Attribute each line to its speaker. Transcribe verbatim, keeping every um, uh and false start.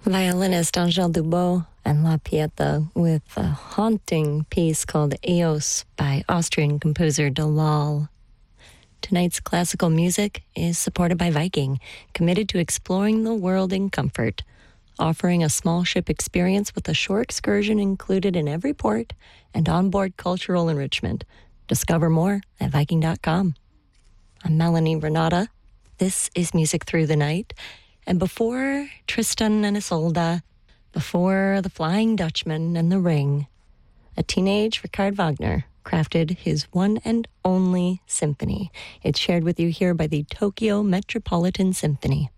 Speaker 1: Violinist Angèle Dubot and La Pieta with a haunting piece called Eos by Austrian composer Dalal. Tonight's classical music is supported by Viking, committed to exploring the world in comfort, offering a small ship experience with a shore excursion included in every port and onboard cultural enrichment. Discover more at Viking dot com. I'm Melanie Renata. This is Music Through the Night. And before Tristan and Isolde, before The Flying Dutchman and The Ring, a teenage Richard Wagner crafted his one and only symphony. It's shared with you here by the Tokyo Metropolitan Symphony.